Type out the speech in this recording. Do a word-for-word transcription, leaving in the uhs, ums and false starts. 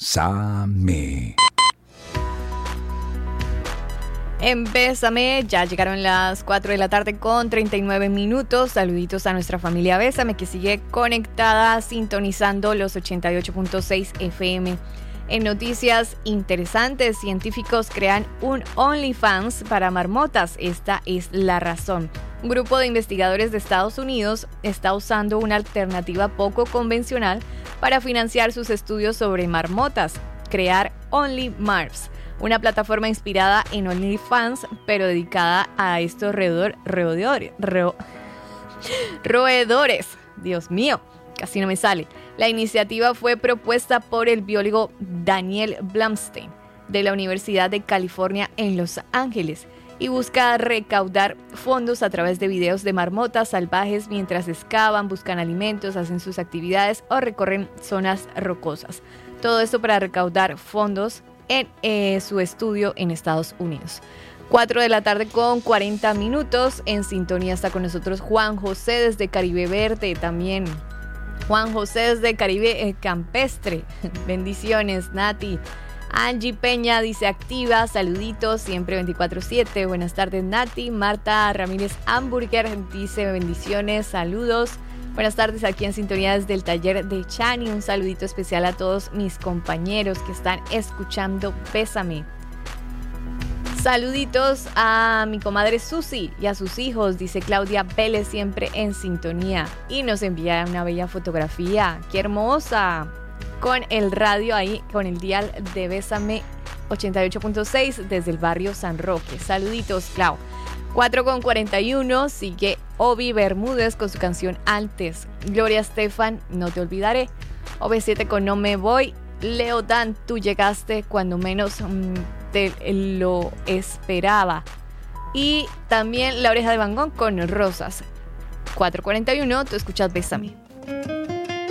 Bésame. En Bésame ya llegaron las cuatro de la tarde con treinta y nueve minutos. Saluditos a nuestra familia Bésame que sigue conectada, sintonizando los ochenta y ocho punto seis F M. En noticias interesantes, científicos crean un OnlyFans para marmotas. Esta es la razón. Un grupo de investigadores de Estados Unidos está usando una alternativa poco convencional para financiar sus estudios sobre marmotas. Crear OnlyMarves, una plataforma inspirada en OnlyFans, pero dedicada a estos roedor, roedores, ro, roedores. Dios mío, casi no me sale. La iniciativa fue propuesta por el biólogo Daniel Blumstein de la Universidad de California en Los Ángeles y busca recaudar fondos a través de videos de marmotas salvajes mientras excavan, buscan alimentos, hacen sus actividades o recorren zonas rocosas. Todo esto para recaudar fondos en eh, su estudio en Estados Unidos. cuatro de la tarde con cuarenta minutos. En sintonía está con nosotros Juan José desde Caribe Verde también. Juan José desde Caribe eh, Campestre. Bendiciones, Nati. Angie Peña dice activa, saluditos, siempre veinticuatro siete. Buenas tardes, Nati. Marta Ramírez Hamburger dice bendiciones, saludos. Buenas tardes, aquí en sintonía desde el taller de Chani. Un saludito especial a todos mis compañeros que están escuchando Bésame. Saluditos a mi comadre Susi y a sus hijos, dice Claudia Vélez, siempre en sintonía. Y nos envía una bella fotografía. ¡Qué hermosa! Con el radio ahí, con el dial de Bésame ochenta y ocho punto seis desde el barrio San Roque. Saluditos, Clau. cuatro con cuarenta y uno, sigue Obi Bermúdez con su canción Antes. Gloria Estefan, No te olvidaré. O B siete con No me voy. Leo Dan, tú llegaste cuando menos mmm, te lo esperaba. Y también La Oreja de Van Gogh con Rosas. cuatro cuarenta y uno, tú escuchas Bésame.